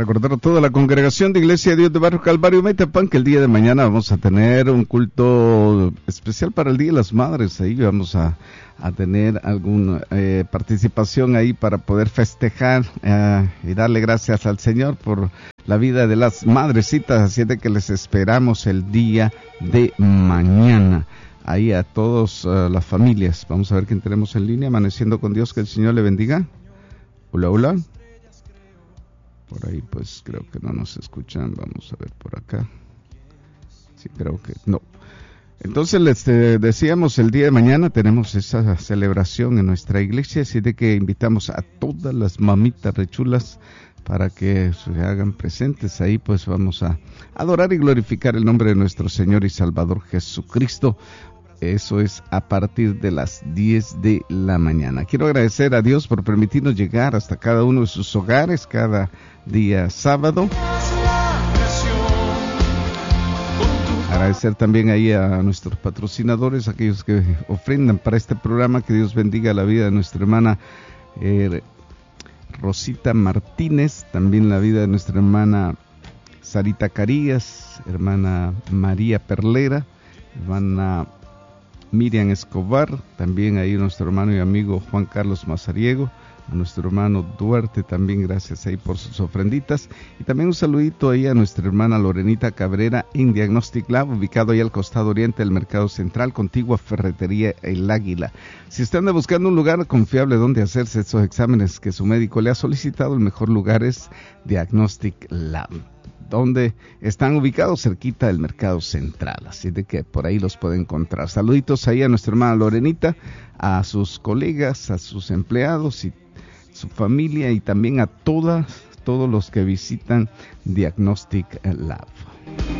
Recordar a toda la congregación de Iglesia de Dios de Barrio Calvario Metapán que el día de mañana vamos a tener un culto especial para el Día de las Madres. Ahí vamos a tener alguna participación ahí para poder festejar y darle gracias al Señor por la vida de las madrecitas. Así de que les esperamos el día de mañana. Ahí a todas las familias. Vamos a ver quién tenemos en línea. Amaneciendo con Dios, que el Señor le bendiga. Hola, hola. Por ahí pues creo que no nos escuchan. Vamos a ver por acá. Sí, creo que no. Entonces les decíamos, el día de mañana tenemos esa celebración en nuestra iglesia, así de que invitamos a todas las mamitas rechulas para que se hagan presentes. Ahí pues vamos a adorar y glorificar el nombre de nuestro Señor y Salvador Jesucristo. Eso es a partir de las 10 de la mañana. Quiero agradecer a Dios por permitirnos llegar hasta cada uno de sus hogares cada día sábado. Agradecer también ahí a nuestros patrocinadores, aquellos que ofrendan para este programa. Que Dios bendiga la vida de nuestra hermana Rosita Martínez, también la vida de nuestra hermana Sarita Carías, hermana María Perlera, hermana Miriam Escobar, también ahí nuestro hermano y amigo Juan Carlos Mazariego, a nuestro hermano Duarte también, gracias ahí por sus ofrenditas, y también un saludito ahí a nuestra hermana Lorenita Cabrera en Diagnostic Lab, ubicado ahí al costado oriente del Mercado Central, contigua Ferretería El Águila. Si usted anda buscando un lugar confiable donde hacerse esos exámenes que su médico le ha solicitado, el mejor lugar es Diagnostic Lab, donde están ubicados cerquita del Mercado Central, así de que por ahí los puede encontrar. Saluditos ahí a nuestra hermana Lorenita, a sus colegas, a sus empleados y su familia, y también a todos los que visitan Diagnostic Lab.